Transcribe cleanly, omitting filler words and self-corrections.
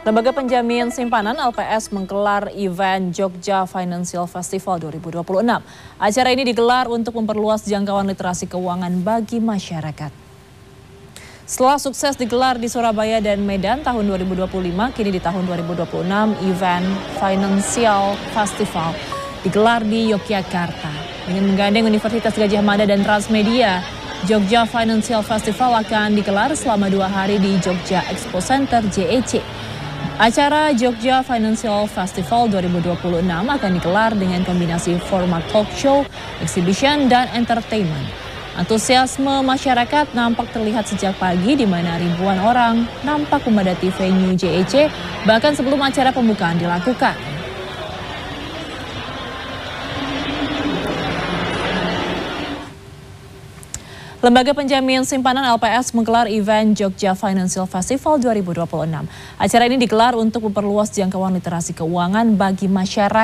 Lembaga Penjamin Simpanan LPS menggelar event Jogja Financial Festival 2026. Acara ini digelar untuk memperluas jangkauan literasi keuangan bagi masyarakat. Setelah sukses digelar di Surabaya dan Medan tahun 2025, kini di tahun 2026 event Financial Festival digelar di Yogyakarta. Dengan menggandeng Universitas Gadjah Mada dan Transmedia, Jogja Financial Festival akan digelar selama 2 hari di Jogja Expo Center JEC. Acara Jogja Financial Festival 2026 akan digelar dengan kombinasi format talk show, exhibition, dan entertainment. Antusiasme masyarakat nampak terlihat sejak pagi di mana ribuan orang nampak memadati venue JEC bahkan sebelum acara pembukaan dilakukan. Lembaga Penjamin Simpanan LPS menggelar event Jogja Financial Festival 2026. Acara ini digelar untuk memperluas jangkauan literasi keuangan bagi masyarakat.